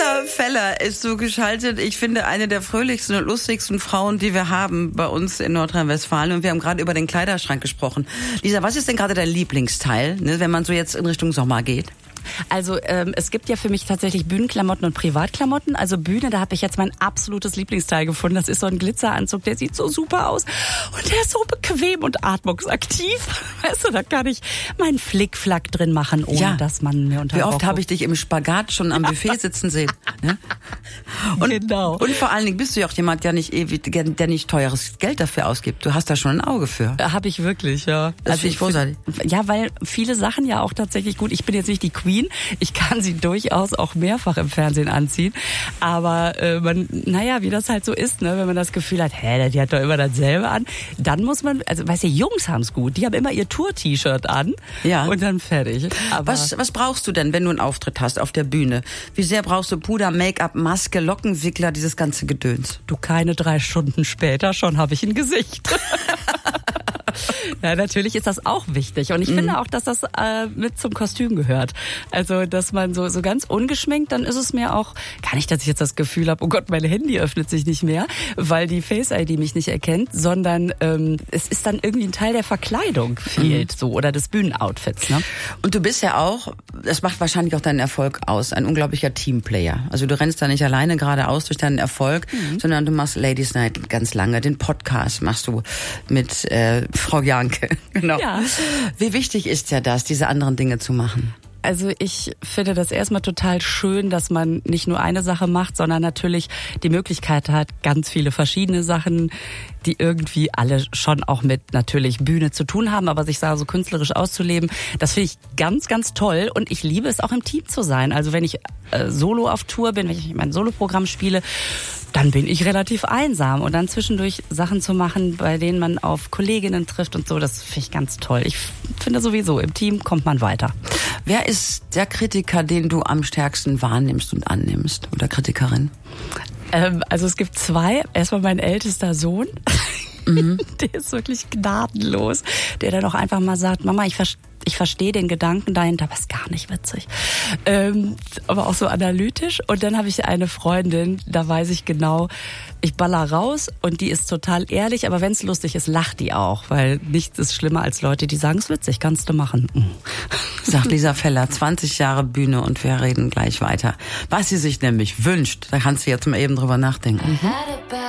Lisa Feller ist so geschaltet. Ich finde, eine der fröhlichsten und lustigsten Frauen, die wir haben bei uns in Nordrhein-Westfalen. Und wir haben gerade über den Kleiderschrank gesprochen. Lisa, was ist denn gerade dein Lieblingsteil, ne, wenn man so jetzt in Richtung Sommer geht? Also es gibt ja für mich tatsächlich Bühnenklamotten und Privatklamotten. Also Bühne, da habe ich jetzt mein absolutes Lieblingsteil gefunden. Das ist so ein Glitzeranzug, der sieht so super aus. Und der ist so bequem und atmungsaktiv. Weißt du, da kann ich meinen Flickflack drin machen, ohne dass man mir unter. Wie oft habe ich dich im Spagat schon am Buffet sitzen sehen? Ne? Und, genau. Und vor allen Dingen bist du ja auch jemand, der nicht teures Geld dafür ausgibt. Du hast da schon ein Auge für. Habe ich wirklich, ja. Das finde ich großartig. Ja, weil viele Sachen ja auch tatsächlich gut. Ich bin jetzt nicht die Queen. Ich kann sie durchaus auch mehrfach im Fernsehen anziehen. Aber wie das halt so ist, ne, wenn man das Gefühl hat, die hat doch immer dasselbe an, dann muss man, also weißt du, Jungs haben's gut. Die haben immer ihr Tour-T-Shirt an und dann fertig. Aber was brauchst du denn, wenn du einen Auftritt hast auf der Bühne? Wie sehr brauchst du Puder, Make-up, Maske, Lockenwickler, dieses ganze Gedöns? Du, keine 3 Stunden später, schon habe ich ein Gesicht. Ja, natürlich ist das auch wichtig. Und ich finde auch, dass das mit zum Kostüm gehört. Also, dass man so ganz ungeschminkt, dann ist es mir auch, gar nicht, dass ich jetzt das Gefühl habe, oh Gott, mein Handy öffnet sich nicht mehr, weil die Face-ID mich nicht erkennt, sondern es ist dann irgendwie ein Teil der Verkleidung fehlt, so, oder des Bühnenoutfits. Ne? Und du bist ja auch, das macht wahrscheinlich auch deinen Erfolg aus, ein unglaublicher Teamplayer. Also du rennst da nicht alleine geradeaus durch deinen Erfolg, sondern du machst Ladies Night ganz lange, den Podcast machst du mit Frau Janke. Genau. Ja. Wie wichtig ist ja das, diese anderen Dinge zu machen? Also ich finde das erstmal total schön, dass man nicht nur eine Sache macht, sondern natürlich die Möglichkeit hat, ganz viele verschiedene Sachen, die irgendwie alle schon auch mit natürlich Bühne zu tun haben, aber sich da so künstlerisch auszuleben, das finde ich ganz, ganz toll und ich liebe es auch im Team zu sein. Also wenn ich solo auf Tour bin, wenn ich mein Soloprogramm spiele, dann bin ich relativ einsam und dann zwischendurch Sachen zu machen, bei denen man auf Kolleginnen trifft und so, das finde ich ganz toll. Ich finde sowieso, im Team kommt man weiter. Wer ist der Kritiker, den du am stärksten wahrnimmst und annimmst oder Kritikerin? Also es gibt 2. Erstmal mein ältester Sohn. Der ist wirklich gnadenlos. Der dann auch einfach mal sagt, Mama, ich verstehe den Gedanken dahinter, aber ist gar nicht witzig. Aber auch so analytisch. Und dann habe ich eine Freundin, da weiß ich genau, ich baller raus und die ist total ehrlich, aber wenn es lustig ist, lacht die auch, weil nichts ist schlimmer als Leute, die sagen, es ist witzig, kannst du machen. Sagt Lisa Feller, 20 Jahre Bühne und wir reden gleich weiter. Was sie sich nämlich wünscht, da kannst du jetzt mal eben drüber nachdenken.